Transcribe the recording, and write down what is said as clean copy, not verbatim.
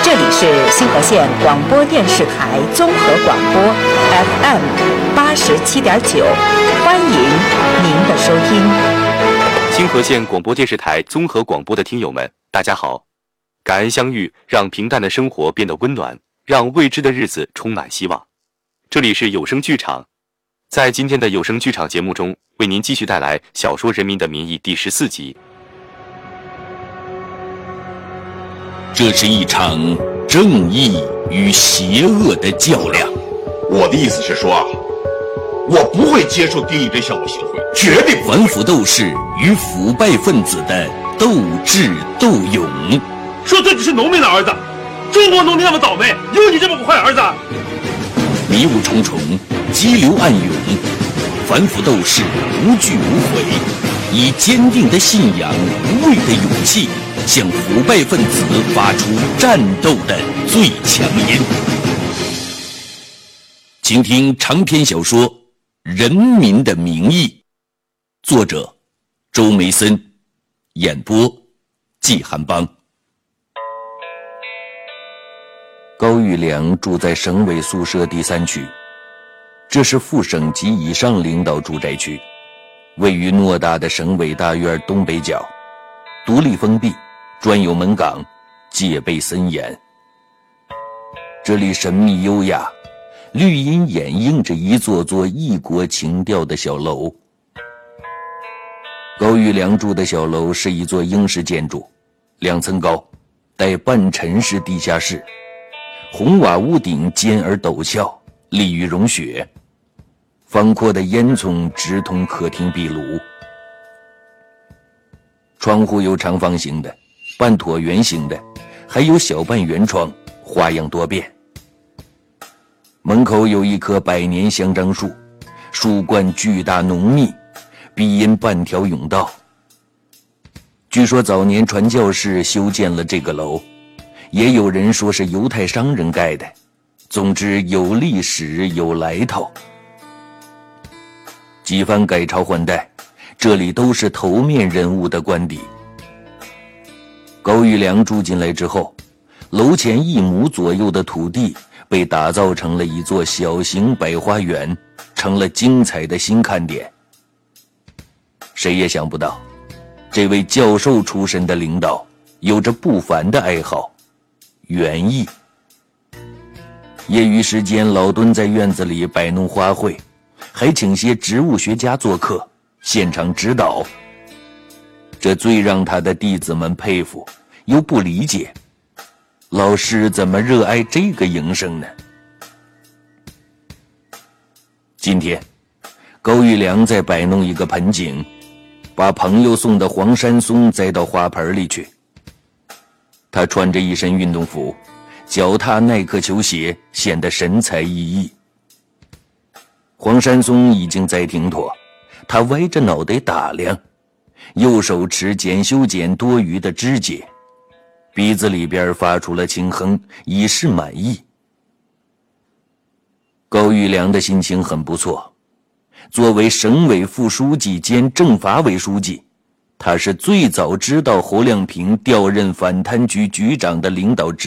这里是新河县广播电视台综合广播 FM 87.9，欢迎您的收听。 新河县广播电视台综合广播的听友们，大家好！感恩相遇，让平淡的生活变得温暖，让未知的日子充满希望。这里是有声剧场，在今天的有声剧场节目中，为您继续带来小说《人民的名义》第14集。 这是一场正义与邪恶的较量。 我的意思是说啊，我不会接受丁义这项目行贿，绝对不会。 反腐斗士与腐败分子的斗智斗勇。 说自己是农民的儿子，中国农民那么倒霉，有你这么个坏儿子？ 迷雾重重，激流暗涌，反腐斗士无惧无悔，以坚定的信仰、无畏的勇气，向腐败分子发出战斗的最强音。请听长篇小说《人民的名义》，作者周梅森，演播季寒邦。高玉良住在省委宿舍第3区，这是副省级以上领导住宅区，位于偌大的省委大院东北角，独立封闭，专有门岗，戒备森严。这里神秘优雅，绿荫掩映着一座座异国情调的小楼。高玉良住的小楼是一座英式建筑，2层高，带半陈式地下室，红瓦屋顶尖而陡峭，利于融雪。方阔的烟囱直通客厅壁炉，窗户有长方形的、半椭圆形的，还有小半圆窗，花样多变。门口有一棵100年香樟树，树冠巨大浓密，逼因半条甬道。据说早年传教士修建了这个楼，也有人说是犹太商人盖的，总之有历史有来头。几番改朝换代，这里都是头面人物的官邸。高玉良住进来之后，楼前1亩左右的土地被打造成了一座小型百花园，成了精彩的新看点。谁也想不到，这位教授出身的领导有着不凡的爱好园艺。业余时间老蹲在院子里摆弄花卉，还请些植物学家做客，现场指导。这最让他的弟子们佩服又不理解，老师怎么热爱这个营生呢？今天高玉良在摆弄一个盆景，把朋友送的黄山松栽到花盆里去。他穿着一身运动服，脚踏耐克球鞋，显得神采奕奕。黄山松已经栽挺妥，他歪着脑袋打量，右手持剪修剪多余的枝节，鼻子里边发出了轻哼，以示满意。高玉良的心情很不错，作为省委副书记兼政法委书记，他是最早知道侯亮平调任反贪局局长的领导